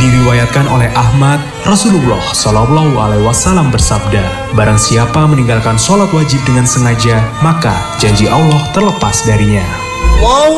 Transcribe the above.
Diriwayatkan oleh Ahmad, Rasulullah Shallallahu Alaihi Wasallam bersabda, barang siapa meninggalkan sholat wajib dengan sengaja, maka janji Allah terlepas darinya.